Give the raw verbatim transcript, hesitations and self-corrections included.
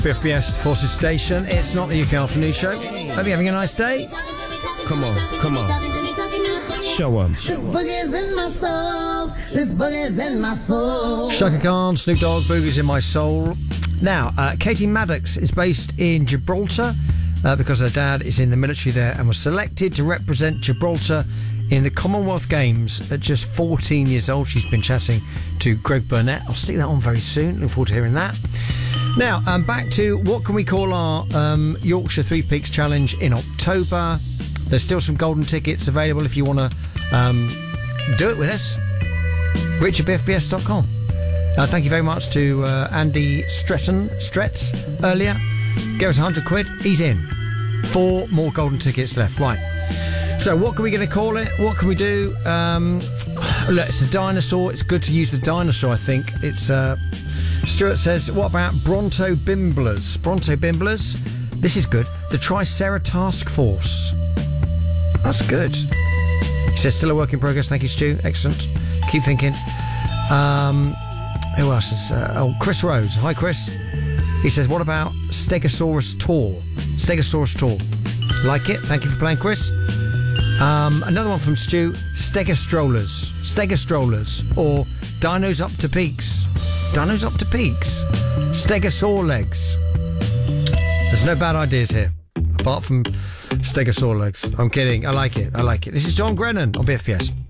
B F B S Forces Station. It's not the U K Afternoon Show. Hope you're having a nice day. Come on, come on. Show 'em. This boogie's in my soul. This boogie's in my soul. Shaka Khan, Snoop Dogg, Boogie's in my soul. Now, uh, Katie Maddox is based in Gibraltar uh, because her dad is in the military there and was selected to represent Gibraltar in the Commonwealth Games at just fourteen years old. She's been chatting to Greg Burnett. I'll stick that on very soon. Looking forward to hearing that. Now, um, back to what can we call our um, Yorkshire Three Peaks Challenge in October. There's still some golden tickets available if you want to um, do it with us. Rich at b f b s dot com. Uh, thank you very much to uh, Andy Stretton, Stretz earlier. Gave us one hundred quid. He's in. Four more golden tickets left. Right. So what are we going to call it? What can we do? Um, look, it's a dinosaur. It's good to use the dinosaur, I think. It's uh, Stuart says, what about Bronto Bimblers? Bronto Bimblers? This is good. The Tricera Task Force. That's good. He says, still a work in progress. Thank you, Stu. Excellent. Keep thinking. Um, who else is... Uh, oh, Chris Rose. Hi, Chris. He says, what about Stegosaurus Tor? Stegosaurus Tor. Like it. Thank you for playing, Chris. Um, another one from Stu. Stegostrollers. Stegostrollers. Or Dinos Up to Peaks. Dinos Up to Peaks. Stegosaur legs. There's no bad ideas here. Apart from Stegosaur legs. I'm kidding. I like it. I like it. This is John Grennan on B F P S.